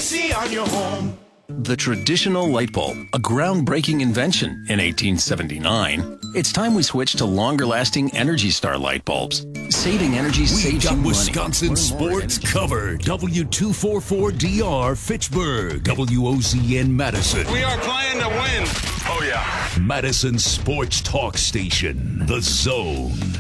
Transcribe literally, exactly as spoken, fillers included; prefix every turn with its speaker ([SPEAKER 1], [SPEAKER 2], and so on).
[SPEAKER 1] see on your home.
[SPEAKER 2] The traditional light bulb, a groundbreaking invention in eighteen seventy-nine. It's time we switch to longer-lasting Energy Star light bulbs. Saving energy
[SPEAKER 3] We
[SPEAKER 2] saves you
[SPEAKER 3] got
[SPEAKER 2] money.
[SPEAKER 3] Wisconsin
[SPEAKER 2] Learn more
[SPEAKER 3] sports
[SPEAKER 2] at energy-
[SPEAKER 3] covered. W two forty-four D R Fitchburg. W O Z N Madison.
[SPEAKER 4] We are playing to win. Oh, yeah.
[SPEAKER 3] Madison Sports Talk Station. The Zone.